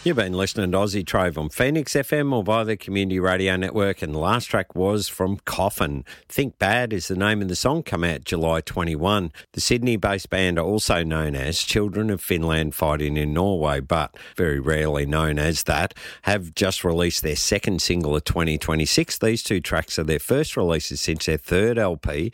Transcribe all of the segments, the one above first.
You've been listening to Aussie Trove on Phoenix FM or via the Community Radio Network, and the last track was from Coffin. Think Bad is the name of the song, come out July 21. The Sydney-based band are also known as Children of Finland Fighting in Norway, but very rarely known as that, have just released their second single of 2026. These two tracks are their first releases since their third LP,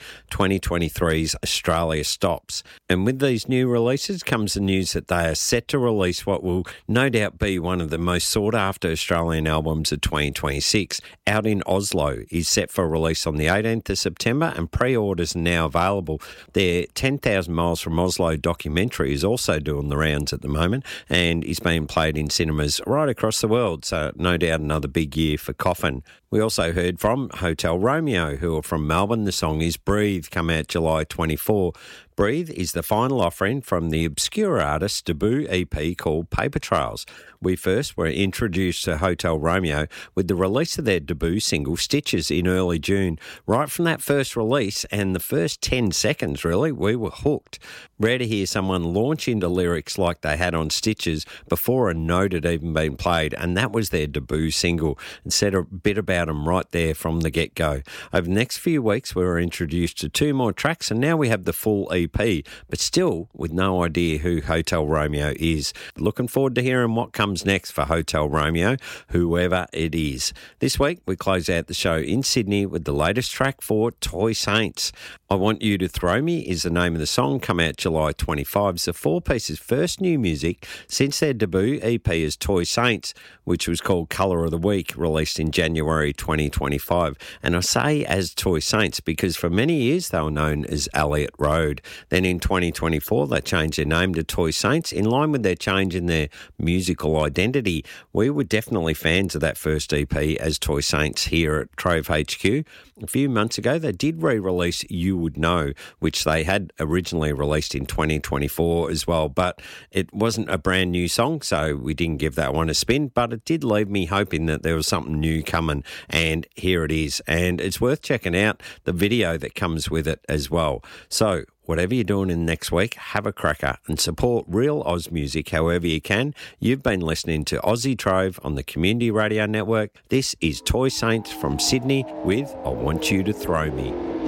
2023's Australia Stops. And with these new releases comes the news that they are set to release what will no doubt be one of the most sought-after Australian albums of 2026. Out in Oslo is set for release on the 18th of September, and pre-orders are now available. Their 10,000 Miles from Oslo documentary is also doing the rounds at the moment and is being played in cinemas right across the world, so no doubt another big year for Coffin. We also heard from Hotel Romeo, who are from Melbourne. The song is Breathe, come out July 24. Breathe is the final offering from the obscure artist's debut EP called Paper Trails. We first were introduced to Hotel Romeo with the release of their debut single Stitches in early June. Right from that first release and the first 10 seconds really, we were hooked. Rare to hear someone launch into lyrics like they had on Stitches before a note had even been played, and that was their debut single, and said a bit about them right there from the get-go. Over the next few weeks we were introduced to 2 more tracks, and now we have the full EP, but still with no idea who Hotel Romeo is. Looking forward to hearing what comes next for Hotel Romeo, whoever it is. This week we close out the show in Sydney with the latest track for Toy Saints. I Want You to Throw Me is the name of the song, come out July 25. It's the 4-piece's first new music since their debut EP as Toy Saints, which was called Colour of the Week, released in January 2025. And I say as Toy Saints because for many years they were known as Elliott Road. Then in 2024 they changed their name to Toy Saints in line with their change in their musical identity. We were definitely fans of that first EP as Toy Saints here at Trove HQ. A few months ago they did re-release You Would Know, which they had originally released in 2024 as well, but it wasn't a brand new song, so we didn't give that one a spin, but it did leave me hoping that there was something new coming, and here it is. And it's worth checking out the video that comes with it as well. So whatever you're doing in the next week, have a cracker and support real Oz music however you can. You've been listening to Aussie Trove on the Community Radio Network. This is Toy Saints from Sydney with I Want You to Throw Me.